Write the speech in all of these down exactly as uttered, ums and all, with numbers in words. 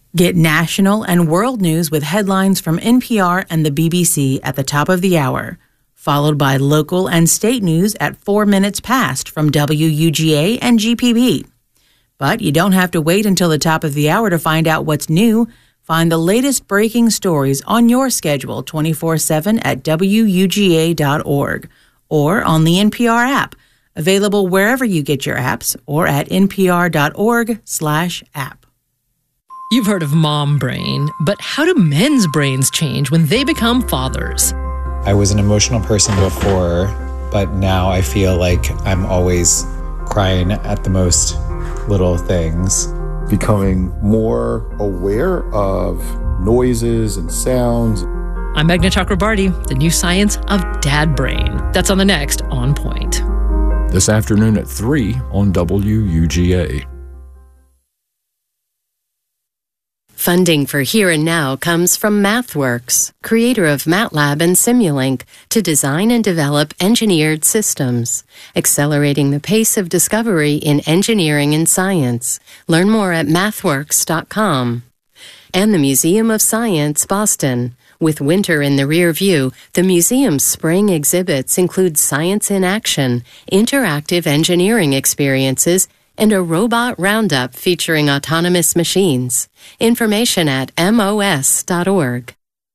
Get national and world news with headlines from N P R and the B B C at the top of the hour, followed by local and state news at four minutes past from W U G A and G P B. But you don't have to wait until the top of the hour to find out what's new. Find the latest breaking stories on your schedule twenty-four seven at W U G A dot org or on the N P R app, available wherever you get your apps or at N P R dot org slash app. You've heard of mom brain, but how do men's brains change when they become fathers? I was an emotional person before, but now I feel like I'm always crying at the most little things. Becoming more aware of noises and sounds. I'm Meghna Chakrabarty, the new science of dad brain. That's on the next On Point. This afternoon at three on W U G A. Funding for Here and Now comes from MathWorks, creator of MATLAB and Simulink, to design and develop engineered systems, accelerating the pace of discovery in engineering and science. Learn more at mathworks dot com. And the Museum of Science, Boston. With winter in the rear view, the museum's spring exhibits include science in action, interactive engineering experiences, and a robot roundup featuring autonomous machines. Information at M O S dot org.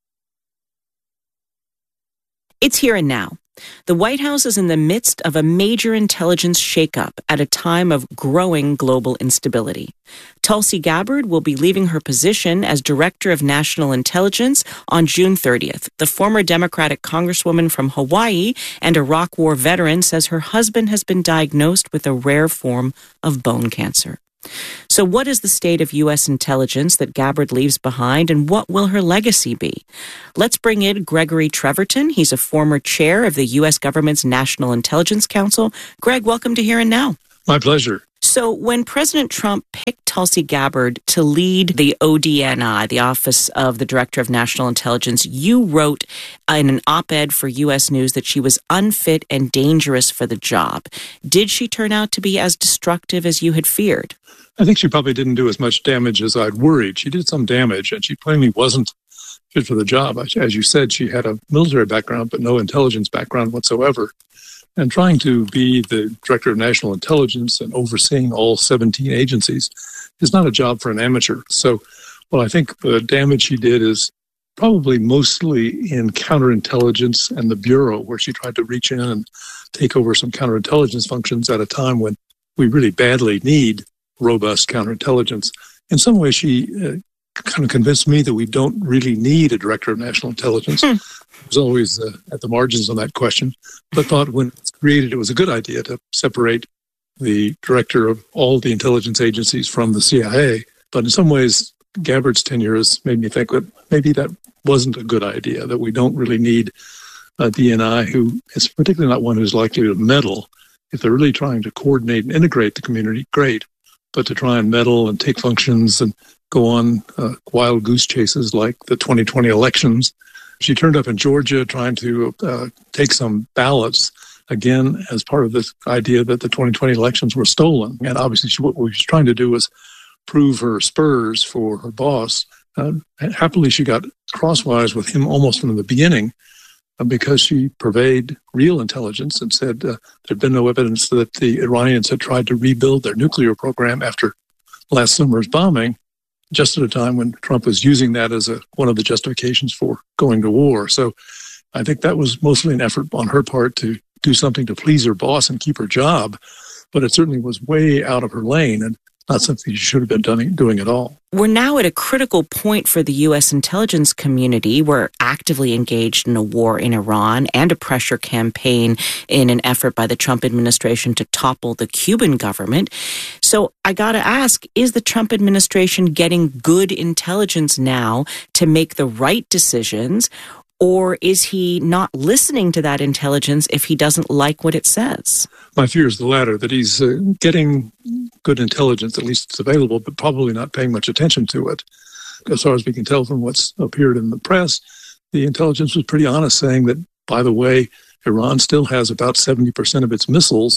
It's Here and Now. The White House is in the midst of a major intelligence shakeup at a time of growing global instability. Tulsi Gabbard will be leaving her position as Director of National Intelligence on June thirtieth. The former Democratic Congresswoman from Hawaii and Iraq War veteran says her husband has been diagnosed with a rare form of bone cancer. So what is the state of U S intelligence that Gabbard leaves behind, and what will her legacy be? Let's bring in Gregory Treverton. He's a former chair of the U S government's National Intelligence Council. Greg, welcome to Here and Now. My pleasure. So when President Trump picked Tulsi Gabbard to lead the O D N I, the Office of the Director of National Intelligence, you wrote in an op-ed for U S News that she was unfit and dangerous for the job. Did she turn out to be as destructive as you had feared? I think she probably didn't do as much damage as I'd worried. She did some damage, and she plainly wasn't fit for the job. As you said, she had a military background, but no intelligence background whatsoever. And trying to be the Director of National Intelligence and overseeing all seventeen agencies is not a job for an amateur. So, well, I think the damage she did is probably mostly in counterintelligence and the Bureau, where she tried to reach in and take over some counterintelligence functions at a time when we really badly need robust counterintelligence. In some ways, she uh, kind of convinced me that we don't really need a Director of National Intelligence. Hmm. I was always uh, at the margins on that question, but thought when it was created, it was a good idea to separate the director of all the intelligence agencies from the C I A. But in some ways, Gabbard's tenure has made me think that maybe that wasn't a good idea, that we don't really need a D N I who is particularly not one who's likely to meddle. If they're really trying to coordinate and integrate the community, great. But to try and meddle and take functions and go on uh, wild goose chases like the twenty twenty elections. She turned up in Georgia trying to uh, take some ballots, again, as part of this idea that the twenty twenty elections were stolen. And obviously she, what she was trying to do was prove her spurs for her boss. Uh, happily, she got crosswise with him almost from the beginning uh, because she purveyed real intelligence and said uh, there had been no evidence that the Iranians had tried to rebuild their nuclear program after last summer's bombing, just at a time when Trump was using that as a, one of the justifications for going to war. So I think that was mostly an effort on her part to do something to please her boss and keep her job, but it certainly was way out of her lane and not something she should have been doing, doing at all. We're now at a critical point for the U S intelligence community. We're actively engaged in a war in Iran and a pressure campaign in an effort by the Trump administration to topple the Cuban government. So I got to ask, is the Trump administration getting good intelligence now to make the right decisions? Or is he not listening to that intelligence if he doesn't like what it says? My fear is the latter, that he's uh, getting good intelligence, at least it's available, but probably not paying much attention to it. As far as we can tell from what's appeared in the press, the intelligence was pretty honest, saying that, by the way, Iran still has about seventy percent of its missiles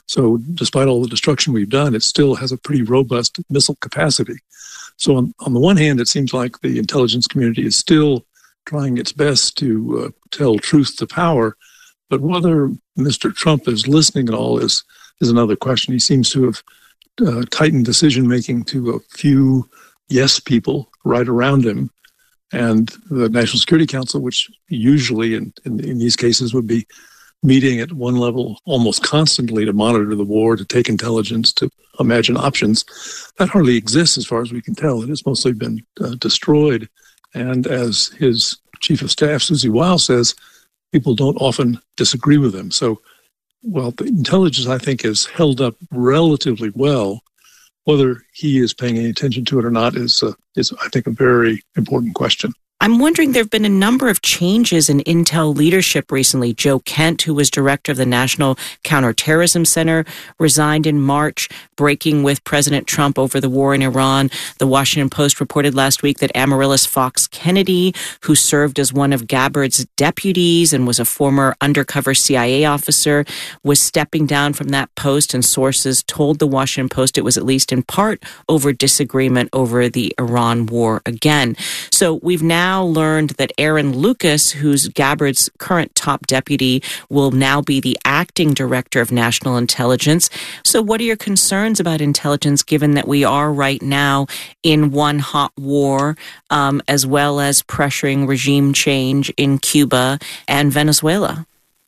So despite all the destruction we've done, it still has a pretty robust missile capacity. So on, on the one hand, it seems like the intelligence community is still trying its best to uh, tell truth to power. But whether Mister Trump is listening at all is, is another question. He seems to have uh, tightened decision-making to a few yes people right around him. And the National Security Council, which usually in, in, in these cases would be meeting at one level almost constantly to monitor the war, to take intelligence, to imagine options, that hardly exists as far as we can tell. It has mostly been uh, destroyed. And as his chief of staff, Susie Wiles, says, people don't often disagree with him. So, well, the intelligence, I think, is held up relatively well. Whether he is paying any attention to it or not is, uh, is I think, a very important question. I'm wondering, there have been a number of changes in Intel leadership recently. Joe Kent, who was director of the National Counterterrorism Center, resigned in March, breaking with President Trump over the war in Iran. The Washington Post reported last week that Amaryllis Fox Kennedy, who served as one of Gabbard's deputies and was a former undercover C I A officer, was stepping down from that post, and sources told the Washington Post it was at least in part over disagreement over the Iran war again. So we've now Now learned that Aaron Lucas, who's Gabbard's current top deputy, will now be the acting director of national intelligence. So what are your concerns about intelligence, given that we are right now in one hot war, um, as well as pressuring regime change in Cuba and Venezuela?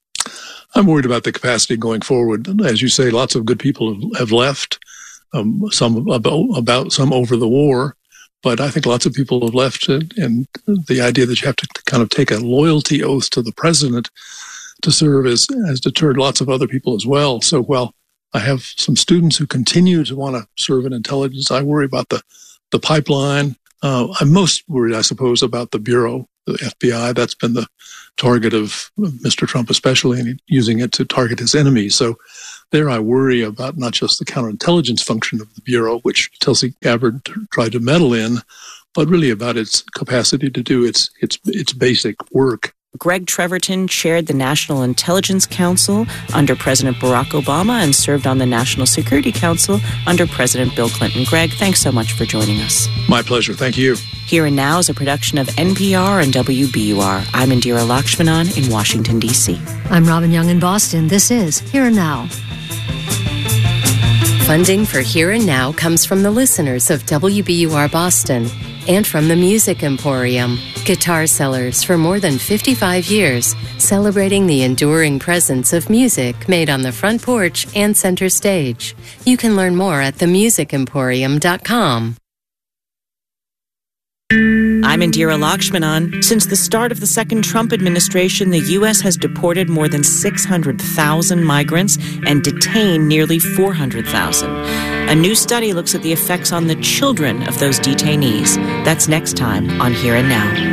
I'm worried about the capacity going forward. As you say, lots of good people have left, um, some about, about some over the war. But I think lots of people have left, and the idea that you have to kind of take a loyalty oath to the president to serve has, has deterred lots of other people as well. So while I have some students who continue to want to serve in intelligence, I worry about the, the pipeline. Uh, I'm most worried, I suppose, about the Bureau, the F B I. That's been the target of Mister Trump especially, and using it to target his enemies. So there I worry about not just the counterintelligence function of the Bureau, which Tulsi Gabbard t- tried to meddle in, but really about its capacity to do its its its basic work. Greg Treverton chaired the National Intelligence Council under President Barack Obama and served on the National Security Council under President Bill Clinton. Greg, thanks so much for joining us. My pleasure. Thank you. Here and Now is a production of N P R and W B U R. I'm Indira Lakshmanan in Washington, D C. I'm Robin Young in Boston. This is Here and Now. Funding for Here and Now comes from the listeners of W B U R Boston and from the Music Emporium, guitar sellers for more than fifty-five years, celebrating the enduring presence of music made on the front porch and center stage. You can learn more at the music emporium dot com. I'm Indira Lakshmanan. Since the start of the second Trump administration, the U S has deported more than six hundred thousand migrants and detained nearly four hundred thousand. A new study looks at the effects on the children of those detainees. That's next time on Here and Now.